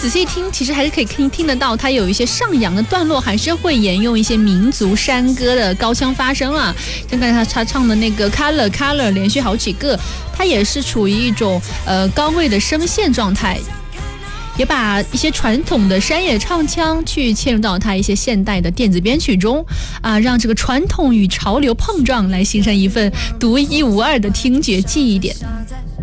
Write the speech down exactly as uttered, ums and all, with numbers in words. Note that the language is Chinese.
仔细听，其实还是可以听听得到，它有一些上扬的段落，还是会沿用一些民族山歌的高腔发声啊。像刚才他唱的那个 Color Color 连续好几个，它也是处于一种呃高位的声线状态。也把一些传统的山野唱腔去嵌入到它一些现代的电子编曲中啊，让这个传统与潮流碰撞，来形成一份独一无二的听觉记忆点。